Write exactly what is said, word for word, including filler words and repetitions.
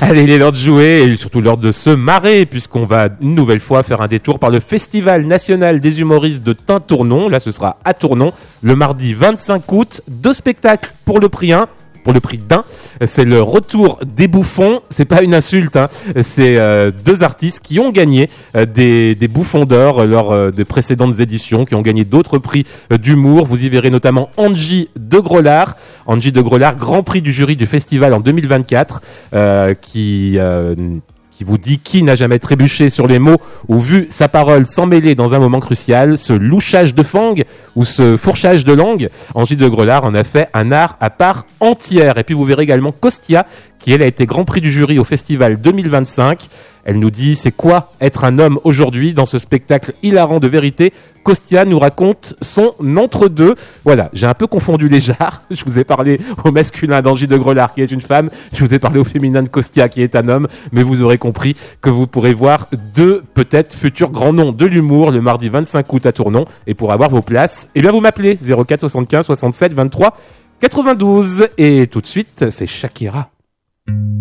Allez, il est l'heure de jouer et surtout l'heure de se marrer puisqu'on va une nouvelle fois faire un détour par le Festival national des humoristes de Tintournon. Là, ce sera à Tournon le mardi vingt-cinq août. Deux spectacles pour le prix un. Pour le prix d'un, c'est le retour des bouffons. C'est pas une insulte, hein. C'est euh, deux artistes qui ont gagné euh, des, des bouffons d'or lors euh, de précédentes éditions, qui ont gagné d'autres prix euh, d'humour. Vous y verrez notamment Angie de Grelard, Angie de Grelard, grand prix du jury du festival en deux mille vingt-quatre, euh, qui euh, qui vous dit qui n'a jamais trébuché sur les mots ou vu sa parole s'emmêler dans un moment crucial, ce louchage de fang ou ce fourchage de langue. Angie de Grelard en a fait un art à part entière. Et puis vous verrez également Costia, qui elle a été grand prix du jury au festival deux mille vingt-cinq. Elle nous dit c'est quoi être un homme aujourd'hui dans ce spectacle hilarant de vérité. Costia nous raconte son entre-deux. Voilà, j'ai un peu confondu les genres. Je vous ai parlé au masculin d'Angie de Grelard qui est une femme. Je vous ai parlé au féminin de Costia qui est un homme. Mais vous aurez compris que vous pourrez voir deux peut-être futurs grands noms de l'humour le mardi vingt-cinq août à Tournon. Et pour avoir vos places, eh bien vous m'appelez zéro quatre soixante-quinze soixante-sept vingt-trois quatre-vingt-douze. Et tout de suite, c'est Shakira.